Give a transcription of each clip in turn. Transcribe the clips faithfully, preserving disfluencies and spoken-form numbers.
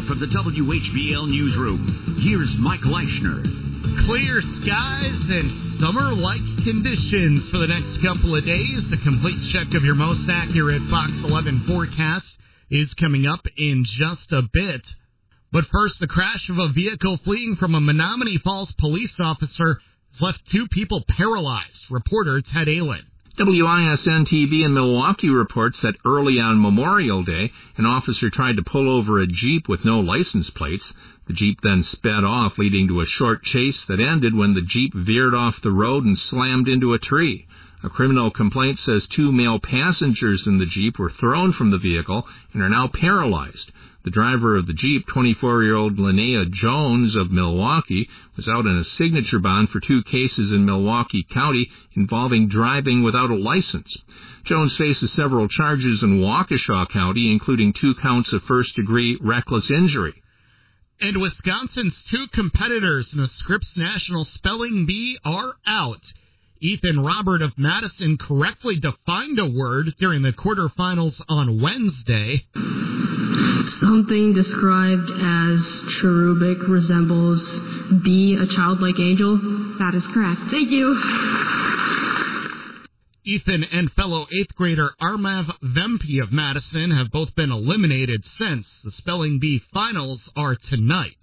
from the W H B L Newsroom, here's Mike Leischner. Clear skies and summer-like conditions for the next couple of days. A complete check of your most accurate Fox eleven forecast is coming up in just a bit. But first, the crash of a vehicle fleeing from a Menominee Falls police officer has left two people paralyzed. Reporter Ted Allen. W I S N T V in Milwaukee reports that early on Memorial Day, an officer tried to pull over a Jeep with no license plates. The Jeep then sped off, leading to a short chase that ended when the Jeep veered off the road and slammed into a tree. A criminal complaint says two male passengers in the Jeep were thrown from the vehicle and are now paralyzed. The driver of the Jeep, twenty-four-year-old Linnea Jones of Milwaukee, was out on a signature bond for two cases in Milwaukee County involving driving without a license. Jones faces several charges in Waukesha County, including two counts of first-degree reckless injury. And Wisconsin's two competitors in the Scripps National Spelling Bee are out. Ethan Robert of Madison correctly defined a word during the quarterfinals on Wednesday. Something described as cherubic resembles be a childlike angel. That is correct. Thank you. Ethan and fellow eighth grader Armav Vempi of Madison have both been eliminated since. The Spelling Bee finals are tonight.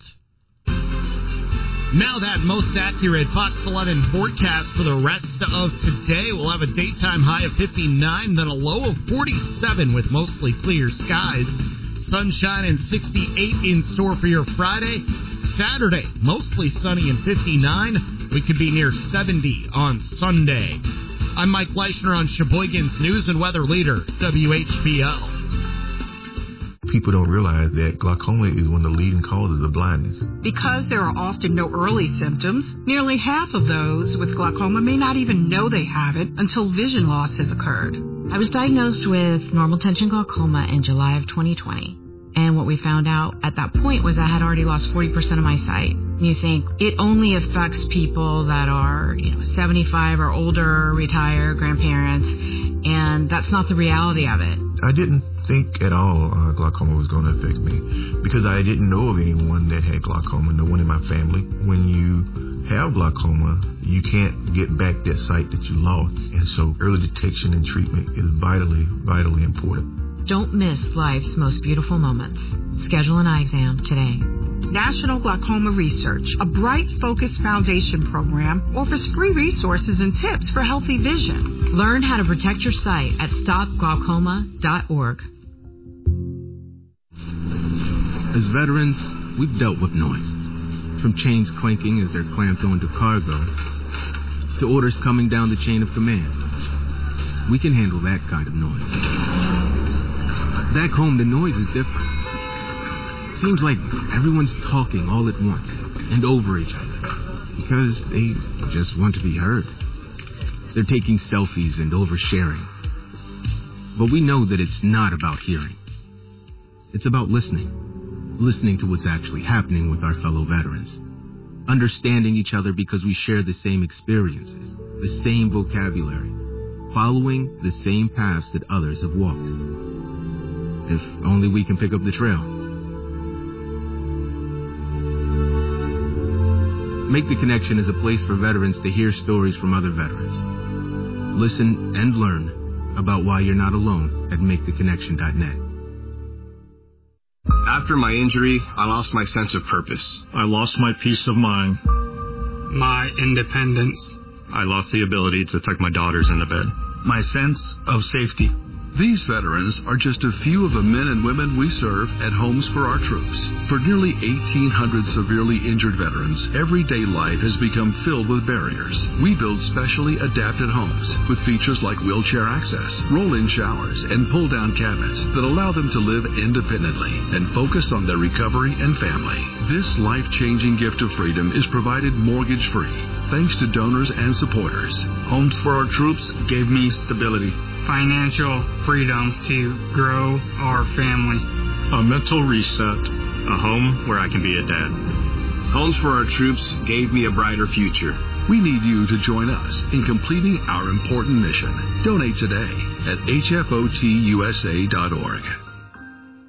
Now that most accurate Fox eleven forecast for the rest of today. We'll have a daytime high of fifty-nine, then a low of forty-seven with mostly clear skies. Sunshine and sixty-eight in store for your Friday. Saturday, mostly sunny and fifty-nine. We could be near seventy on Sunday. I'm Mike Leischner on Sheboygan's News and Weather Leader, W H B L. People don't realize that glaucoma is one of the leading causes of blindness. Because there are often no early symptoms, nearly half of those with glaucoma may not even know they have it until vision loss has occurred. I was diagnosed with normal tension glaucoma in July of twenty twenty. And what we found out at that point was I had already lost forty percent of my sight. And you think it only affects people that are, you know, seventy-five or older, retired, grandparents, and that's not the reality of it. I didn't think at all uh, glaucoma was going to affect me because I didn't know of anyone that had glaucoma, no one in my family. When you have glaucoma, you can't get back that sight that you lost, and so early detection and treatment is vitally, vitally important. Don't miss life's most beautiful moments. Schedule an eye exam today. National Glaucoma Research, a Bright Focus Foundation program, offers free resources and tips for healthy vision. Learn how to protect your sight at stop glaucoma dot org. As veterans, we've dealt with noise. From chains clanking as they're clamped onto cargo, to orders coming down the chain of command. We can handle that kind of noise. Back home, the noise is different. Seems like everyone's talking all at once and over each other because they just want to be heard. They're taking selfies and oversharing. But we know that it's not about hearing. It's about listening. Listening to what's actually happening with our fellow veterans. Understanding each other because we share the same experiences, the same vocabulary, following the same paths that others have walked. If only we can pick up the trail. Make the Connection is a place for veterans to hear stories from other veterans. Listen and learn about why you're not alone at make the connection dot net. After my injury, I lost my sense of purpose. I lost my peace of mind. My independence. I lost the ability to tuck my daughters into bed. My sense of safety. These veterans are just a few of the men and women we serve at Homes for Our Troops. For nearly eighteen hundred severely injured veterans, everyday life has become filled with barriers. We build specially adapted homes with features like wheelchair access, roll-in showers, and pull-down cabinets that allow them to live independently and focus on their recovery and family. This life-changing gift of freedom is provided mortgage-free, thanks to donors and supporters. Homes for Our Troops gave me stability, financial freedom to grow our family, a mental reset, a home where I can be a dad. Homes for Our Troops gave me a brighter future. We need you to join us in completing our important mission. Donate today at H F O T U S A dot org.